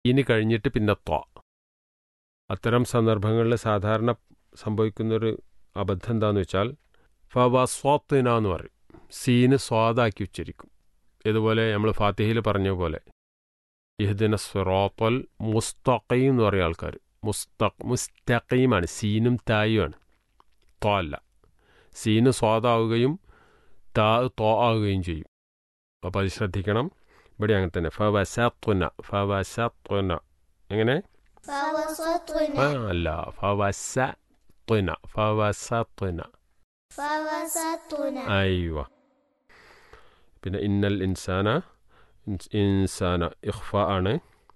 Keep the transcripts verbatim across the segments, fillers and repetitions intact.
ഇനി കഴിഞ്ഞിട്ട് പിന്നെ ത്വ. അത്തരം സന്ദർഭങ്ങളിൽ സാധാരണ സംഭവിക്കുന്നൊരു അബദ്ധം എന്താണെന്ന് വെച്ചാൽ ഫവസ്വത്തിന എന്ന് പറയും. സീന് സ്വാദാക്കി ഉച്ചരിക്കും. ഇതുപോലെ നമ്മൾ ഫാത്തിഹയിൽ പറഞ്ഞ പോലെ ഇഹ്ദിന സിറാത്തൽ മുസ്തഖീം എന്ന് പറയുന്ന ആൾക്കാർ മുസ്തഖ് മുസ്തഖീമാണ്, സീനും തായുമാണ്, ത്വ അല്ല. സീന് സ്വാദാവുകയും താ ത്വ ആവുകയും ചെയ്യും. അപ്പോൾ അത് ശ്രദ്ധിക്കണം. ഇവിടെ അങ്ങനെ തന്നെ ഫവസത്തുന ഫവസത്തുന എങ്ങനെ ആ അല്ല ഫവസത്തുന ഫവസത്തുന അയ്വ. പിന്നെ ഇന്നൽ ഇൻസാന ഇൻസാന ഇഖ്ഫ ആണ്.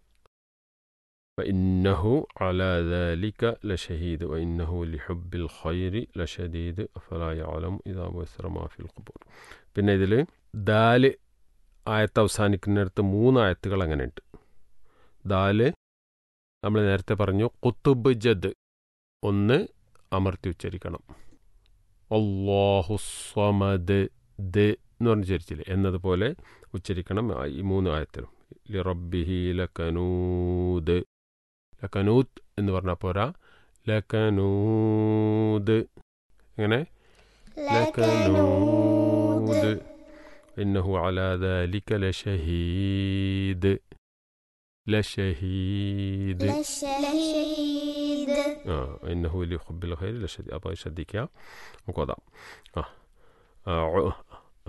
وإنه على ذلك لشهيد وإنه لحب الخير لشديد فلا يعلم إذا بثر ما في القبور. പിന്നെ ഇതിൽ ദാല് ആയത്ത് അവസാനിക്കുന്നിടത്ത് മൂന്ന് ആയത്തുകൾ അങ്ങനെയുണ്ട്. ദാല് നമ്മൾ നേരത്തെ പറഞ്ഞു ഖുതുബ് ജദ് ഒന്ന് അമർത്തി ഉച്ചരിക്കണം. അല്ലാഹു സ്വമദ് ദ് എന്ന് പറഞ്ഞ് ഉച്ചരിച്ചില്ലേ എന്നതുപോലെ ഉച്ചരിക്കണം ഈ മൂന്ന് ആയത്തിലും. ലിറബ്ബിഹി ലകനൂദ് ലകനൂത്ത് എന്ന് പറഞ്ഞാൽ പോരാ, ലകനൂദ് എങ്ങനെ ലകനൂദ്. ഇന്നഹു അലാ ദാലിക ലശഹീദ് ലശഹീദ് ആ ഇന്നഹു ലിഹുബ്ബിൽ ഖൈർ ലശദീദ്. അപ്പോൾ ശ്രദ്ധിക്കുക. നമുക്ക് ഓതാം. ആ